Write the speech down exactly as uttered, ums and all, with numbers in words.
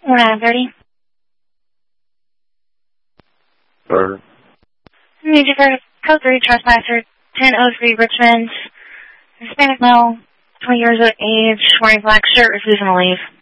nine thirty. Sir. Need you for code three, trespasser, ten oh three Richmond. Hispanic male, twenty years of age, wearing black shirt, refusing to leave.